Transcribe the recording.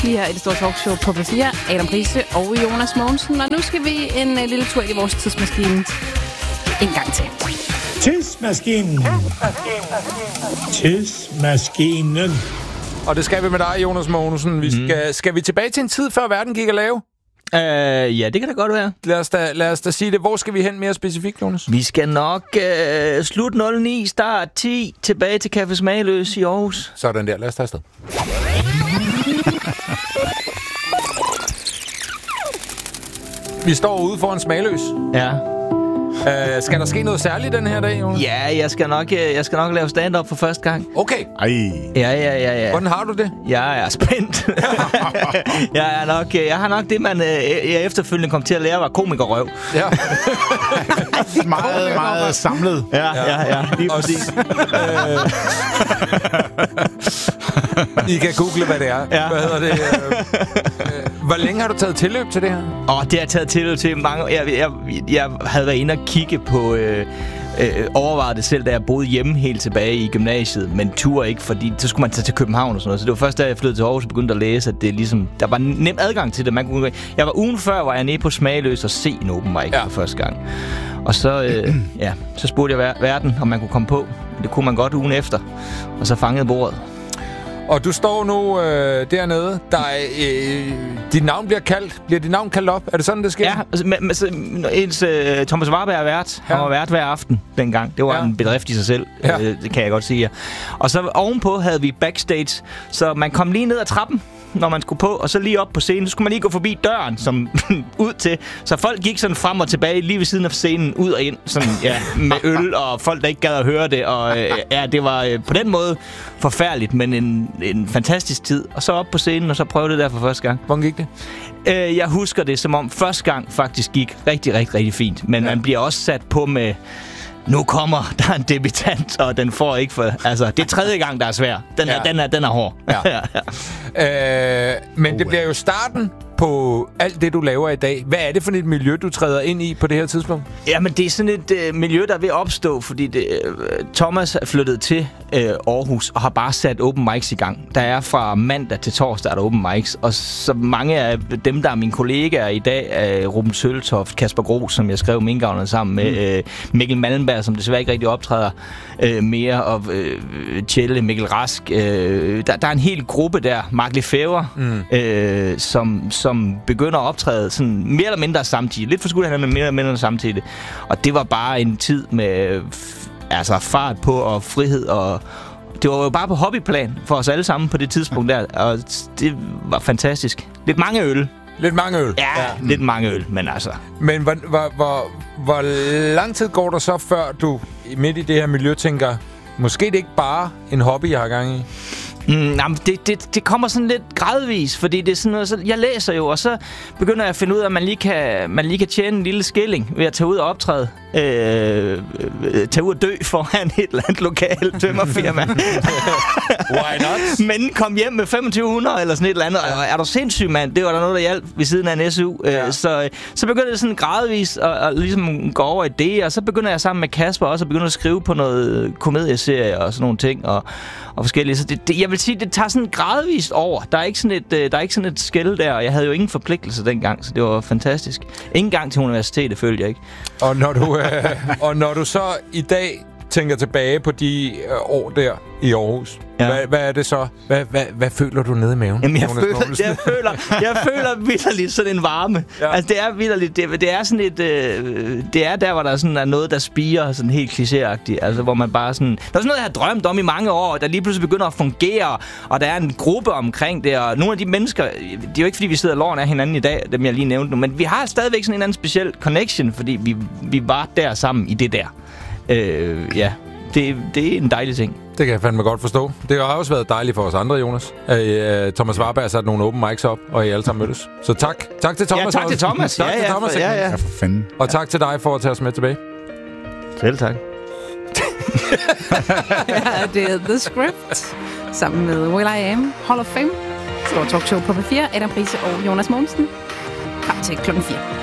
Vi er et stort talkshow på P4. Adam Prise og Jonas Mogensen. Og nu skal vi en lille tur i vores tidsmaskine en gang til. Tidsmaskinen. Tidsmaskinen. Og det skal vi med dig, Jonas Mogensen. Skal vi tilbage til en tid, før verden gik at lave? Ja, det kan da godt være. Lad os da sige det. Hvor skal vi hen mere specifikt, Jonas? Vi skal nok slut 09, start 10, tilbage til Café Smagløs i Aarhus. Sådan der. Lad os tage afsted. Vi står ude foran Smagløs. Ja. Skal der ske noget særligt den her dag, Jonas? Ja, jeg skal nok lave stand-up for første gang. Okay. Ja. Hvordan har du det? Jeg er spændt. Jeg har nok det, jeg efterfølgende kom til at lære, var komikerrøv. Ja. meget samlet. Ja, lige præcis. I kan google, hvad det er. Ja. Hvad hedder det? Hvor længe har du taget tilløb til det her? Det har jeg taget tilløb til mange. Jeg havde været inde og kigge på... overvejede det selv, da jeg boede hjemme helt tilbage i gymnasiet, men turde ikke, fordi så skulle man tage til København og sådan noget. Så det var først, da jeg flyttede til Aarhus og begyndte at læse, at det ligesom, der var nem adgang til det. Jeg var ugen før, var jeg nede på Smagløs og se en open mic for første gang. Og så, så spurgte jeg verden, om man kunne komme på. Det kunne man godt ugen efter. Og så fangede bordet. Og du står nu dernede. Dit navn bliver kaldt. Bliver dit navn kaldt op? Er det sådan, det sker? Ja, Thomas Warberg er vært. Han var vært hver aften dengang. Det var en bedrift i sig selv. Ja. Det kan jeg godt sige. Og så ovenpå havde vi backstage. Så man kom lige ned ad trappen, når man skulle på, og så lige op på scenen. Så skulle man lige gå forbi døren, som ud til. Så folk gik sådan frem og tilbage lige ved siden af scenen, ud og ind, sådan, med øl, og folk, der ikke gad at høre det. Og det var på den måde forfærdeligt, men en fantastisk tid. Og så op på scenen, og så prøvede det der for første gang. Hvordan gik det? Jeg husker det, som om første gang faktisk gik rigtig, rigtig, rigtig fint. Men man bliver også sat på med... Nu kommer der en debutant, og den får ikke for... Altså, det er tredje gang, der er svær. Den er hård. Ja. Men det bliver jo starten på alt det, du laver i dag. Hvad er det for et miljø, du træder ind i på det her tidspunkt? Jamen, det er sådan et miljø, der er ved at opstå, fordi Thomas er flyttet til Aarhus og har bare sat open mics i gang. Der er fra mandag til torsdag, der er open mics, og så mange af dem, der er mine kollegaer i dag, er Ruben Søltoft, Kasper Gros, som jeg skrev Minkavlerne sammen med, Mikkel Malmberg, som desværre ikke rigtig optræder mere, og Tjelle, Mikkel Rask. Der er en hel gruppe der, Mark Lefebvre, som begynder at optræde sådan mere eller mindre samtidig. Lidt for skudt, han er mere eller mindre samtidig. Og det var bare en tid med fart på og frihed, og det var jo bare på hobbyplan for os alle sammen på det tidspunkt der, og det var fantastisk. Lidt mange øl. Lidt mange øl? Ja, lidt mange øl, men altså... Men hvor lang tid går der så, før du midt i det her miljø tænker, måske det ikke bare en hobby, jeg har gang i? Det kommer sådan lidt gradvis, fordi det er sådan noget, så jeg læser jo, og så begynder jeg at finde ud af, at man lige kan tjene en lille skilling ved at tage ud og optræde. Tage ud og dø foran et eller andet lokalt tømmerfirma. Why not? Men kom hjem med 2500 eller sådan et eller andet. Er du sindssyg, mand? Det var der noget, der hjalp ved siden af en SU. Så begynder det sådan gradvis at ligesom gå over i det, og så begynder jeg sammen med Kasper også at begynde at skrive på noget komedieserie og sådan nogle ting, og forskellige. Så jeg vil sige, det tager sådan gradvist over. Der er ikke sådan et skel der, og jeg havde jo ingen forpligtelse dengang, så det var fantastisk. Ingen gang til universitetet, følte jeg ikke. Og når du så i dag tænker tilbage på de år der i Aarhus, hvad er det så? Hvad føler du nede i maven? Jamen, jeg føler vitterligt sådan en varme. Ja. Altså, det er vitterligt. Det er sådan et... det er der, hvor der sådan er noget, der spirer sådan helt klichéagtigt. Altså, hvor man bare sådan... Der er sådan noget, jeg har drømt om i mange år, der lige pludselig begynder at fungere, og der er en gruppe omkring det, og nogle af de mennesker... Det er jo ikke, fordi vi sidder og loven af hinanden i dag, dem jeg lige nævnte nu, men vi har stadigvæk sådan en anden speciel connection, fordi vi var der sammen i det der. Det er en dejlig ting. Det kan jeg fandme godt forstå. Det har også været dejligt for os andre, Jonas. Thomas Warberg har sat nogle open mics op, og I alle sammen mødtes. Så tak. Tak til Thomas. Ja, tak til Thomas. Tak til Thomas. Ja, for fanden. Og tak til dig for at tage os med tilbage. Selv tak. Det er The Script, sammen med Will I Am, Hall of Fame. Stor talkshow på P4. Adam Prise og Jonas Mogensen. Frem til klokken 4.